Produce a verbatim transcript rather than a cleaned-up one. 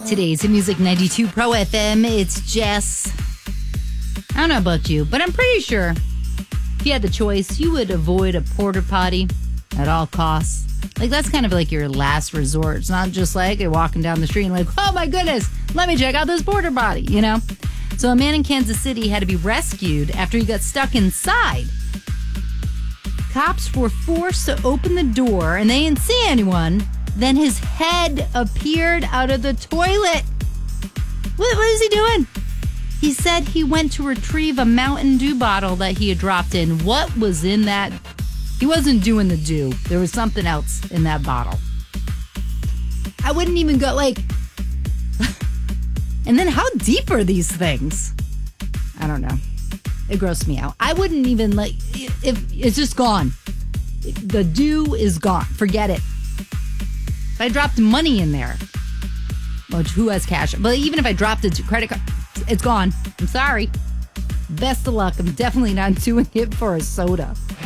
Today's Music ninety-two Pro F M. It's Jess. I don't know about you, but I'm pretty sure if you had the choice, you would avoid a porta potty at all costs. Like, that's kind of like your last resort. It's not just like you're walking down the street and like, oh my goodness, let me check out this porta potty, you know? So a man in Kansas City had to be rescued after he got stuck inside. Cops were forced to open the door and they didn't see anyone. Then his head appeared out of the toilet. What, what is he doing? He said he went to retrieve a Mountain Dew bottle that he had dropped in. What was in that? He wasn't doing the dew. There was something else in that bottle. I wouldn't even go, like... And then how deep are these things? I don't know. It grossed me out. I wouldn't even, like... If it's just gone. The dew is gone. Forget it. If I dropped money in there, which who has cash? But even if I dropped it to credit card, it's gone. I'm sorry. Best of luck. I'm definitely not doing it for a soda.